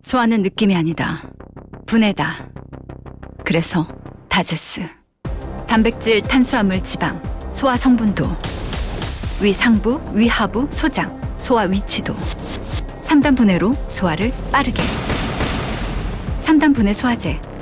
소화는 느낌이 아니다. 분해다. 그래서 다제스. 단백질, 탄수화물, 지방, 소화 성분도, 위 상부, 위 하부, 소장, 소화 위치도. 3단 분해로 소화를 빠르게. 3단 분해 소화제.